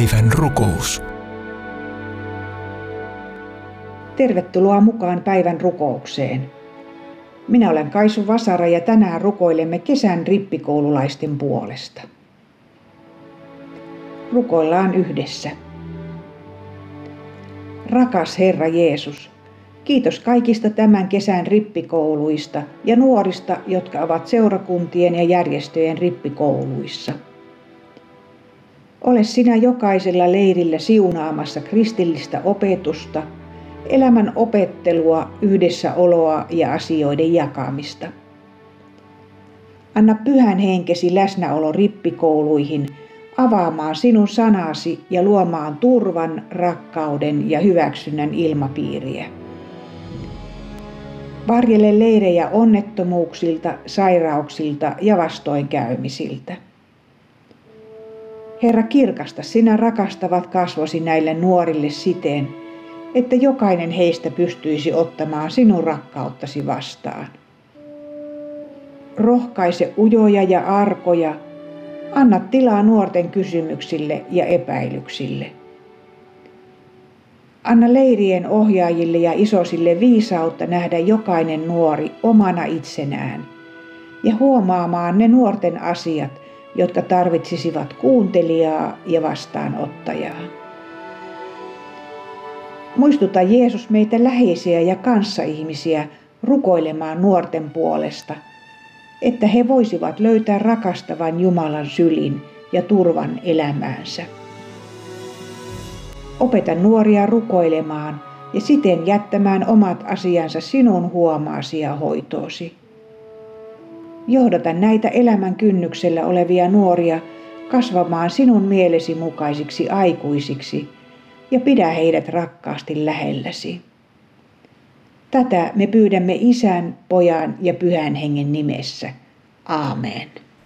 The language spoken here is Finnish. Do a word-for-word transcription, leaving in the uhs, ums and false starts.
Päivän rukous. Tervetuloa mukaan päivän rukoukseen. Minä olen Kaisu Vasara ja tänään rukoilemme kesän rippikoululaisten puolesta. Rukoillaan yhdessä. Rakas Herra Jeesus, kiitos kaikista tämän kesän rippikouluista ja nuorista, jotka ovat seurakuntien ja järjestöjen rippikouluissa. Ole sinä jokaisella leirillä siunaamassa kristillistä opetusta, elämän opettelua, yhdessäoloa ja asioiden jakamista. Anna pyhän henkesi läsnäolo rippikouluihin avaamaan sinun sanasi ja luomaan turvan, rakkauden ja hyväksynnän ilmapiiriä. Varjele leirejä onnettomuuksilta, sairauksilta ja vastoinkäymisiltä. Herra, kirkasta sinä rakastavat kasvosi näille nuorille siten, että jokainen heistä pystyisi ottamaan sinun rakkauttasi vastaan. Rohkaise ujoja ja arkoja, anna tilaa nuorten kysymyksille ja epäilyksille. Anna leirien ohjaajille ja isosille viisautta nähdä jokainen nuori omana itsenään ja huomaamaan ne nuorten asiat, jotka tarvitsisivat kuuntelijaa ja vastaanottajaa. Muistuta Jeesus meitä läheisiä ja kanssaihmisiä rukoilemaan nuorten puolesta, että he voisivat löytää rakastavan Jumalan sylin ja turvan elämäänsä. Opeta nuoria rukoilemaan ja siten jättämään omat asiansa sinun huomaasi ja hoitoosi. Johdata näitä elämän kynnyksellä olevia nuoria kasvamaan sinun mielesi mukaisiksi aikuisiksi ja pidä heidät rakkaasti lähelläsi. Tätä me pyydämme Isän, Pojan ja Pyhän Hengen nimessä. Aamen.